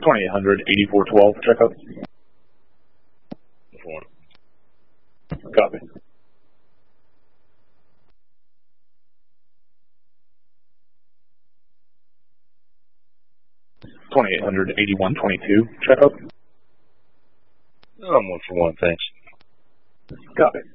2800 8412, check up. Copy. 2800 8122, check up. I'm 1 for 1, thanks. Copy.